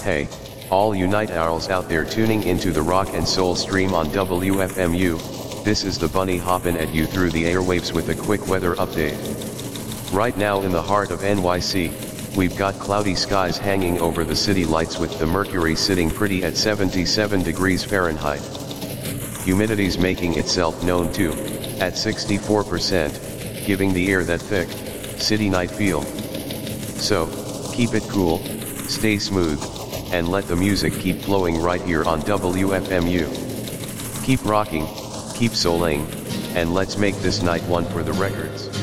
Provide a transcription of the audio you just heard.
Hey, all you night owls out there tuning into the rock and soul stream on WFMU, this is the bunny hoppin' at you through the airwaves with a quick weather update. Right now in the heart of NYC, we've got cloudy skies hanging over the city lights with the mercury sitting pretty at 77 degrees Fahrenheit. Humidity's making itself known too, at 64%, giving the air that thick, city night feel. So, keep it cool, stay smooth, and let the music keep flowing right here on WFMU. Keep rocking, keep souling, and let's make this night one for the records.